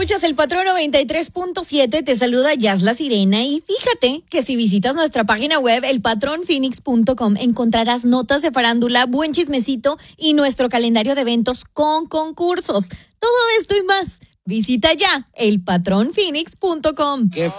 Escuchas el Patrón 93.7, te saluda Jazz La Sirena y fíjate que si visitas nuestra página web elpatronphoenix.com encontrarás notas de farándula, buen chismecito y nuestro calendario de eventos con concursos. Todo esto y más. Visita ya elpatronphoenix.com. ¿Qué